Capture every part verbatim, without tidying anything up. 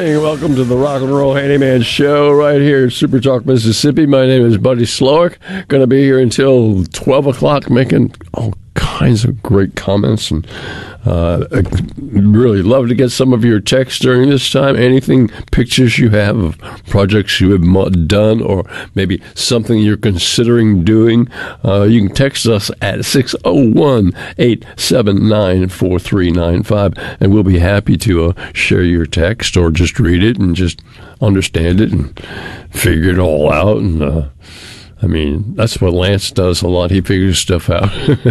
morning. Welcome to the Rock and Roll Handyman Show right here at Super Talk, Mississippi. My name is Buddy Slowick. Going to be here until twelve o'clock making all kinds of great comments. And uh, I really love to get some of your texts during this time. Anything, pictures you have of projects you have done or maybe something you're considering doing, uh, you can text us at six oh one, eight seven nine, four three nine five, and we'll be happy to uh, share your text or just read it and just understand it and figure it all out. And uh, I mean, that's what Lance does a lot. He figures stuff out.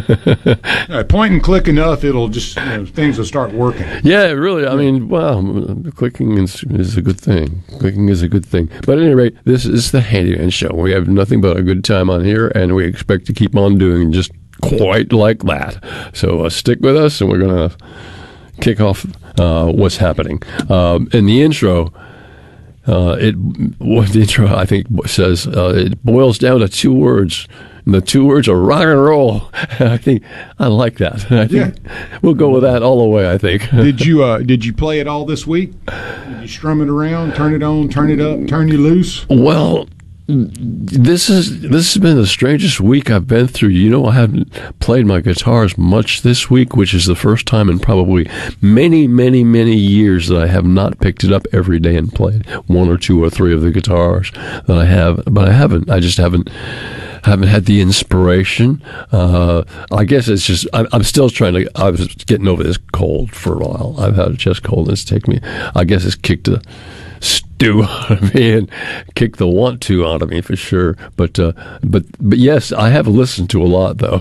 uh, point and click enough, it'll just, you know, things will start working. Yeah, really. I mean, wow, clicking is, is a good thing. Clicking is a good thing. But at any rate, this is the Handyman Show. We have nothing but a good time on here, and we expect to keep on doing just quite like that. So uh, stick with us, and we're going to kick off uh, what's happening. Um, in the intro, Uh, it what the intro I think says uh, it boils down to two words. And the two words are rock and roll. I think I like that. I think yeah. we'll go with that all the way. I think. Did you uh, did you play it all this week? Did you strum it around, turn it on, turn it up, turn you loose? Well, this is this has been the strangest week I've been through. You know, I haven't played my guitars much this week, which is the first time in probably many, many, many years that I have not picked it up every day and played one or two or three of the guitars that I have. But I haven't. I just haven't haven't had the inspiration. Uh, I guess it's just I'm, I'm still trying to. I was getting over this cold for a while. I've had a chest cold, and it's taken me. I guess it's kicked a stew out of me and kick the want to out of me for sure. But uh, but but yes, I have listened to a lot though.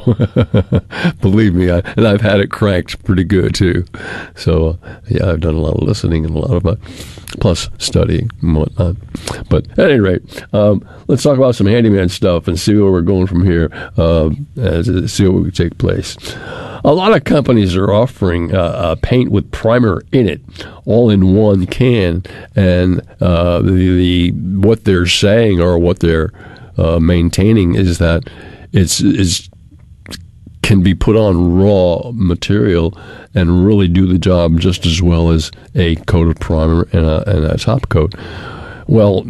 Believe me, I, and I've had it cranked pretty good too. So uh, yeah, I've done a lot of listening and a lot of uh, plus studying and whatnot. But at any rate, um, let's talk about some handyman stuff and see where we're going from here. Uh, and see what would take place. A lot of companies are offering uh, uh, paint with primer in it, all in one can, and uh, the, the what they're saying or what they're uh, maintaining is that it's is can be put on raw material and really do the job just as well as a coat of primer and a, and a top coat. Well,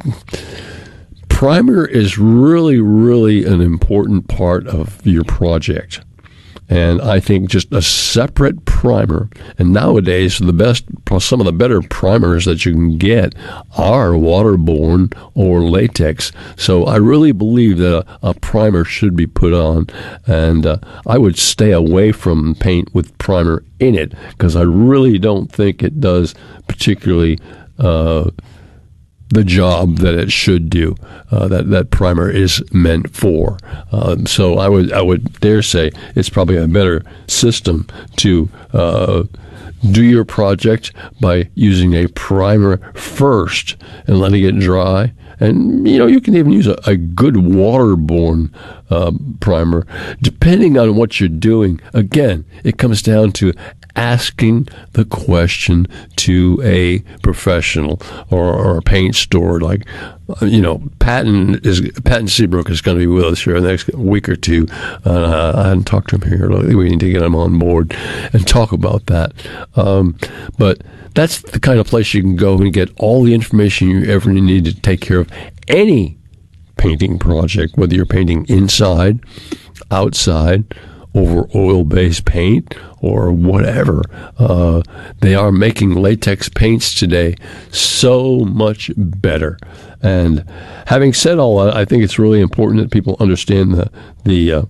primer is really, really an important part of your project. And I think just a separate primer, and nowadays the best, some of the better primers that you can get are waterborne or latex. So I really believe that a, a primer should be put on, and uh, I would stay away from paint with primer in it because I really don't think it does particularly uh, the job that it should do, uh, that that primer is meant for. Um, so I would I would dare say it's probably a better system to uh, do your project by using a primer first and letting it dry. And, you know, you can even use a, a good waterborne uh, primer, depending on what you're doing. Again, it comes down to asking the question to a professional or, or a paint store. Like, you know, Patton is Patton Seabrook is going to be with us here in the next week or two. Uh, I hadn't talked to him here. We need to get him on board and talk about that. Um, but that's the kind of place you can go and get all the information you ever need to take care of any painting project, whether you're painting inside, outside, over oil-based paint or whatever. Uh, they are making latex paints today so much better. And having said all that, I think it's really important that people understand the the uh,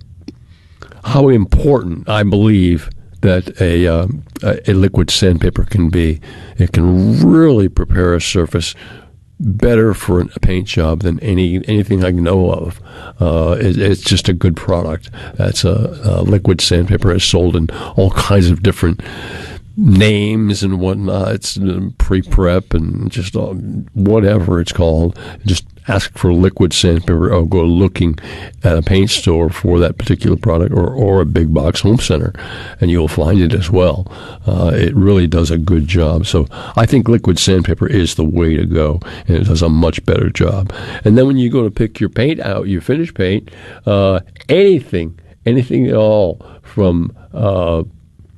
how important I believe that a uh, a liquid sandpaper can be. It can really prepare a surface better for a paint job than any anything I know of. Uh, it, it's just a good product. That's a, a liquid sandpaper is sold in all kinds of different names and whatnot. It's pre-prep and just uh, whatever it's called. Just ask for liquid sandpaper or go looking at a paint store for that particular product or, or a big box home center, and you'll find it as well. Uh, it really does a good job. So I think liquid sandpaper is the way to go, and it does a much better job. And then when you go to pick your paint out, your finished paint, uh, anything, anything at all from uh,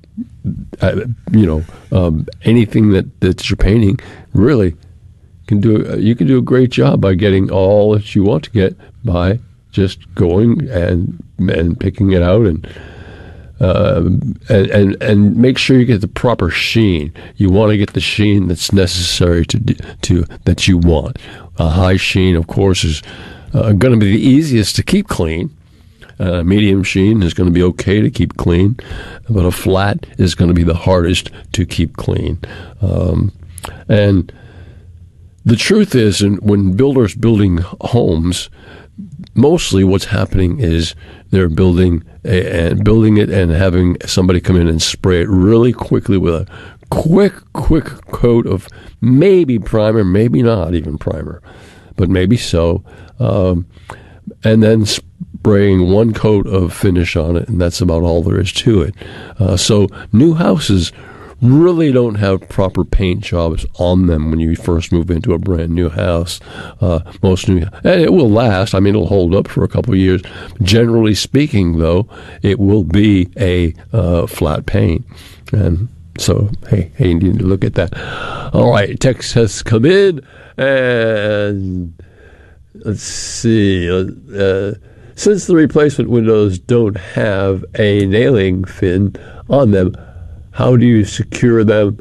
uh, you know, um, anything that, that you're painting really can do. You can do a great job by getting all that you want to get by just going and and picking it out and. Uh, and, and and make sure you get the proper sheen. You want to get the sheen that's necessary to to that you want. A high sheen, of course, is uh, going to be the easiest to keep clean. Uh, medium sheen is going to be okay to keep clean, but a flat is going to be the hardest to keep clean. Um, and the truth is, and when builders building homes, mostly what's happening is they're building a, and building it and having somebody come in and spray it really quickly with a quick, quick coat of maybe primer, maybe not even primer, but maybe so, um, and then spraying one coat of finish on it, and that's about all there is to it. Uh, so new houses really don't have proper paint jobs on them when you first move into a brand new house. Uh, most new, and it will last. I mean, it'll hold up for a couple of years. Generally speaking, though, it will be a uh, flat paint. And so, hey, hey, you need to look at that. All right, text has come in, and let's see. Uh, since the replacement windows don't have a nailing fin on them, how do you secure them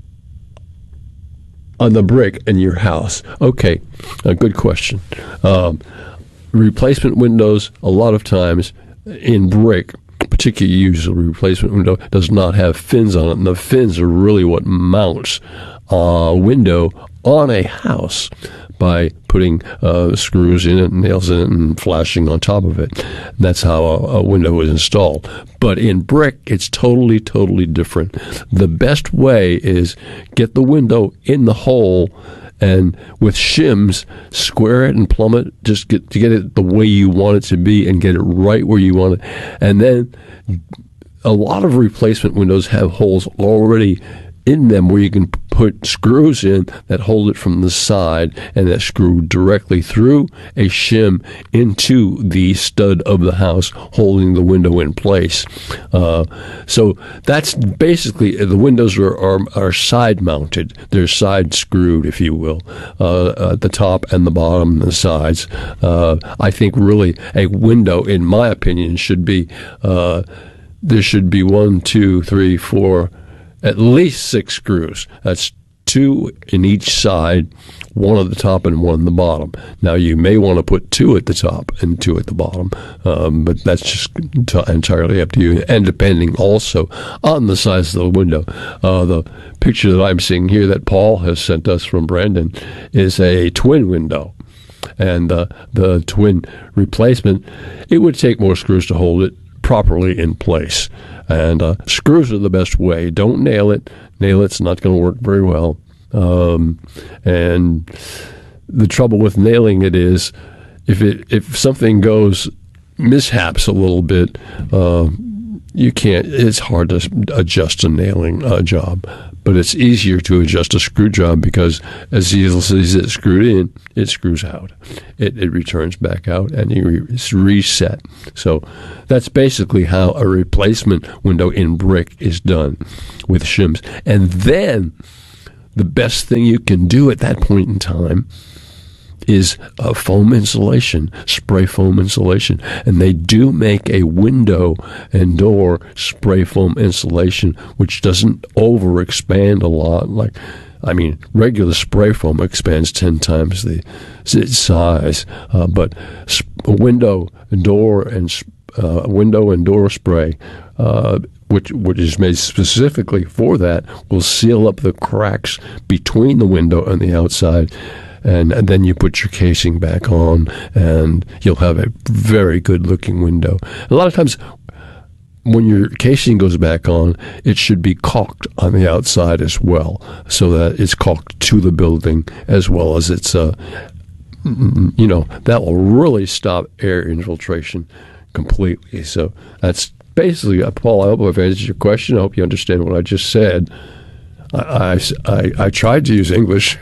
on the brick in your house? Okay, a good question. Um, replacement windows, a lot of times in brick, particularly usually replacement window, does not have fins on it. And the fins are really what mounts a window on a house by putting uh, screws in it, nails in it, and flashing on top of it. And that's how a, a window is installed. But in brick, it's totally, totally different. The best way is get the window in the hole and with shims, square it and plumb it, just get to get it the way you want it to be and get it right where you want it. And then a lot of replacement windows have holes already in them where you can put screws in that hold it from the side and that screw directly through a shim into the stud of the house holding the window in place. Uh, so that's basically, the windows are, are, are side mounted. They're side screwed, if you will, uh, at the top and the bottom and the sides. Uh, I think really a window, in my opinion, should be, uh, there should be one, two, three, four, at least six screws. That's two in each side, one at the top and one at the bottom. Now, you may want to put two at the top and two at the bottom, um, but that's just t- entirely up to you, and depending also on the size of the window. Uh, the picture that I'm seeing here that Paul has sent us from Brandon is a twin window. And uh, the twin replacement, it would take more screws to hold it properly in place. And uh, screws are the best way. Don't nail it. Nail it's not going to work very well. Um, and the trouble with nailing it is, if it if something goes mishaps a little bit, uh, you can't. It's hard to adjust a nailing uh, job, but it's easier to adjust a screw job because as easily as it's screwed in, it screws out. It, it returns back out and it's reset. So that's basically how a replacement window in brick is done with shims. And then the best thing you can do at that point in time is uh, foam insulation, spray foam insulation. And they do make a window and door spray foam insulation, which doesn't over expand a lot. Like, I mean, regular spray foam expands ten times the its size, uh, but a window and door and uh, window and door spray, uh, which which is made specifically for that, will seal up the cracks between the window and the outside. And, and then you put your casing back on, and you'll have a very good-looking window. A lot of times, when your casing goes back on, it should be caulked on the outside as well, so that it's caulked to the building as well as it's, uh, you know, that will really stop air infiltration completely. So that's basically, uh, Paul, I hope I've answered your question. I hope you understand what I just said. I, I, I tried to use English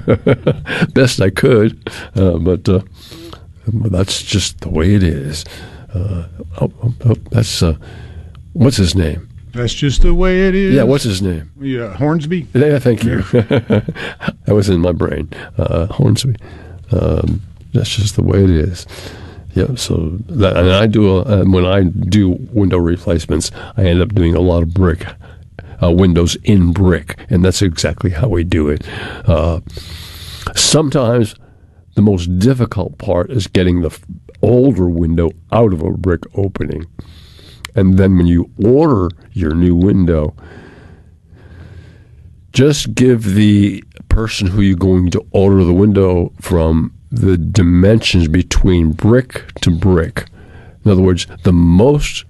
best I could, uh, but uh, that's just the way it is. Uh, oh, oh, oh, that's uh, what's his name? That's just the way it is. Yeah, what's his name? Yeah, Hornsby. Yeah, thank you. That was in my brain. Uh, Hornsby. Um, that's just the way it is. Yeah, so that, and I do a, uh, when I do window replacements, I end up doing a lot of brick, uh, windows in brick, and that's exactly how we do it. Uh, sometimes the most difficult part is getting the f- older window out of a brick opening, and then when you order your new window, just give the person who you're going to order the window from the dimensions between brick to brick. In other words, the most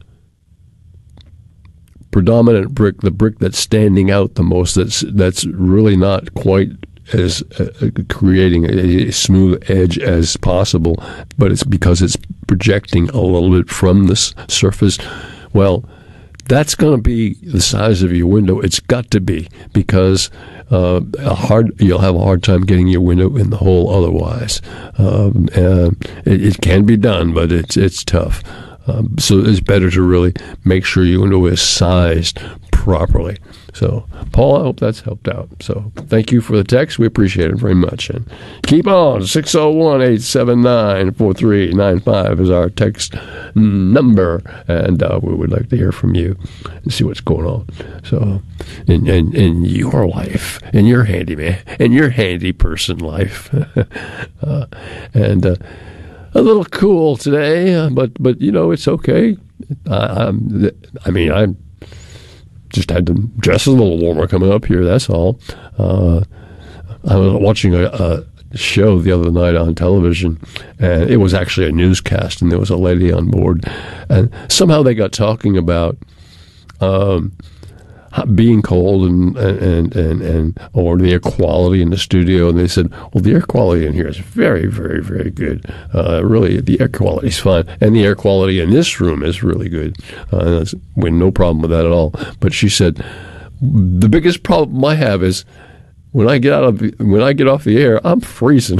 predominant brick, the brick that's standing out the most, that's that's really not quite as uh, creating a, a smooth edge as possible, but it's because it's projecting a little bit from this surface. Well, that's going to be the size of your window. It's got to be, because uh, a hard you'll have a hard time getting your window in the hole otherwise. Um, uh, it, it can be done, but it's it's tough. Um, so it's better to really make sure your window is sized properly. So, Paul, I hope that's helped out. So, thank you for the text. We appreciate it very much. And keep on. six oh one, eight seven nine, four three nine five is our text number. And uh, we would like to hear from you and see what's going on. So, in, in, in your life, in your handyman, in your handy person life. uh, and uh, a little cool today, uh, but, but, you know, it's okay. I, I'm, I mean, I'm just had to dress a little warmer coming up here, that's all. Uh, I was watching a, a show the other night on television, and it was actually a newscast, and there was a lady on board, and somehow they got talking about um, being cold and, and, and, and or the air quality in the studio, and they said, well, the air quality in here is very, very, very good. Uh, really, the air quality is fine, and the air quality in this room is really good. Uh, we had no problem with that at all. But she said, the biggest problem I have is when I get out of the, when I get off the air, I'm freezing.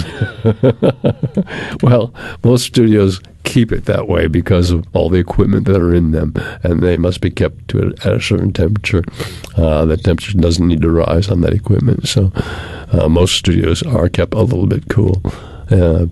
Well, most studios keep it that way because of all the equipment that are in them, and they must be kept to a, at a certain temperature. Uh, the temperature doesn't need to rise on that equipment, so uh, most studios are kept a little bit cool. Uh,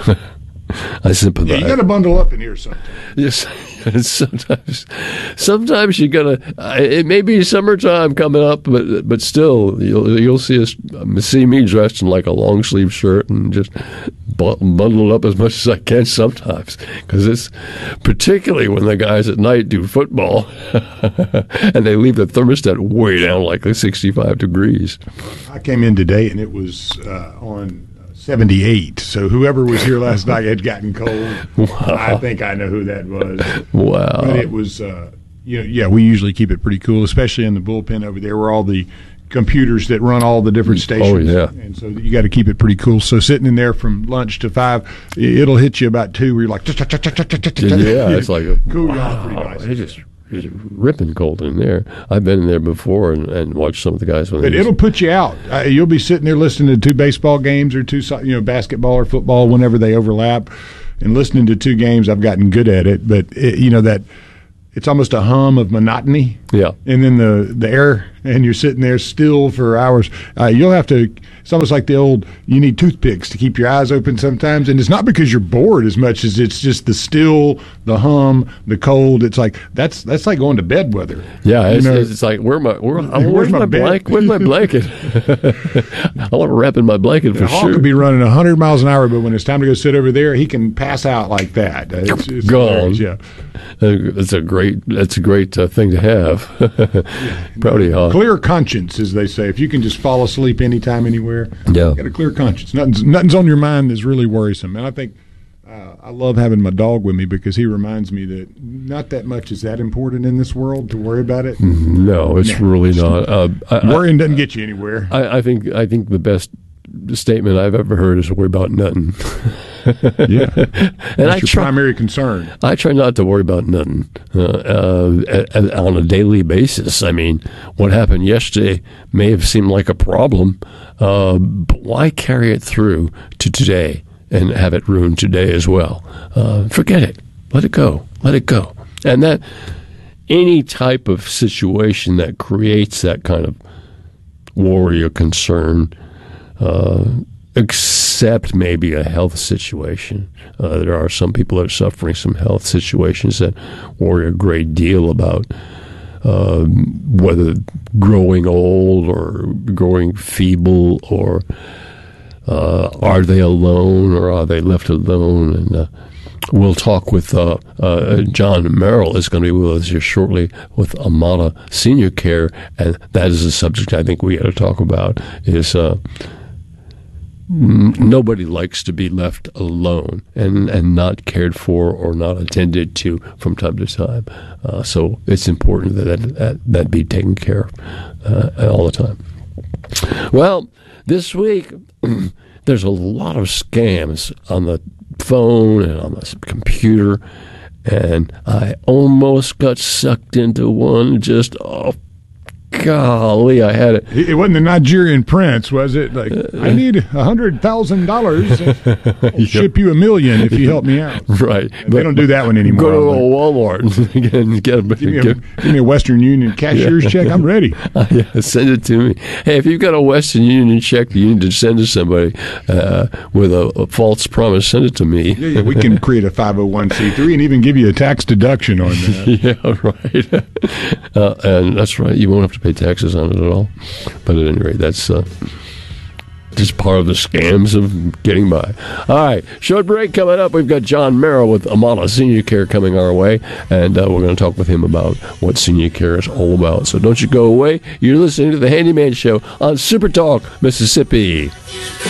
I sympathize. Yeah, you got to bundle up in here sometimes. Yes, sometimes, sometimes you gotta. Uh, it may be summertime coming up, but but still, you'll you'll see us see me dressed in like a long sleeve shirt and just bundled up as much as I can sometimes, because it's particularly when the guys at night do football and they leave the thermostat way down, like sixty-five degrees. I came in today and it was uh, on seventy-eight. So whoever was here last night had gotten cold. Wow. I think I know who that was. Wow. But it was, uh, you know, yeah, we usually keep it pretty cool, especially in the bullpen over there where all the computers that run all the different stations. Oh, yeah. And so you got to keep it pretty cool. So sitting in there from lunch to five, it'll hit you about two where you're like, yeah, it's like a, cool, wow, pretty nice. It just It's ripping cold in there. I've been in there before and, and watched some of the guys. When but they it'll put you out. Uh, you'll be sitting there listening to two baseball games or two, you know, basketball or football whenever they overlap, and listening to two games. I've gotten good at it, but it, you know that it's almost a hum of monotony. Yeah, and then the the air, and you're sitting there still for hours. Uh, you'll have to. It's almost like the old. You need toothpicks to keep your eyes open sometimes, and it's not because you're bored as much as it's just the still, the hum, the cold. It's like that's that's like going to bed weather. Yeah, it's, you know, it's like where my where, where's, where's my, my blanket? Where's my blanket? I want to wrap in my blanket for the Hawk sure. could be running a hundred miles an hour, but when it's time to go sit over there, he can pass out like that. It's, it's Gone. Yeah, it's a great. That's a great uh, thing to have. Proud of you, Hawk. Clear conscience, as they say. If you can just fall asleep anytime, anywhere, yeah, you got a clear conscience. Nothing's nothing's on your mind that's really worrisome. And I think uh, I love having my dog with me because he reminds me that not that much is that important in this world to worry about it. No, it's no. really not. Uh, I, Worrying doesn't get you anywhere. I, I think I think the best statement I've ever heard is worry about nothing. Yeah, and that's I your try, primary concern. I try not to worry about nothing uh, uh, on a daily basis. I mean, what happened yesterday may have seemed like a problem, uh, but why carry it through to today and have it ruin today as well? Uh, forget it. Let it go. Let it go. And that any type of situation that creates that kind of worry or concern, uh, except maybe a health situation. Uh, there are some people that are suffering some health situations that worry a great deal about uh, whether growing old or growing feeble, or uh, are they alone or are they left alone? And uh, we'll talk with uh, uh, John Merrill is going to be with us here shortly with Amana Senior Care, and that is a subject I think we got to talk about. Is uh, nobody likes to be left alone and, and not cared for or not attended to from time to time. Uh, so it's important that that, that be taken care of uh, all the time. Well, this week there's a lot of scams on the phone and on the computer, and I almost got sucked into one. Just oh golly, I had it. It wasn't the Nigerian prince, was it? Like, uh, I need a hundred thousand dollars. I'll ship you a million if you help me out. Right. They but don't do that one anymore. Go to a Walmart and get a, give, me a, give me a Western Union cashier's yeah. check. I'm ready. Uh, yeah, send it to me. Hey, if you've got a Western Union check that you need to send to somebody uh, with a, a false promise, send it to me. Yeah, yeah, we can create a five oh one c three and even give you a tax deduction on that. Yeah, right. Uh, and that's right. You won't have to pay taxes on it at all. But at any rate, that's uh, just part of the scams of getting by. All right, short break coming up. We've got John Merrill with Amana Senior Care coming our way, and uh, we're going to talk with him about what senior care is all about. So don't you go away. You're listening to The Handyman Show on Super Talk, Mississippi.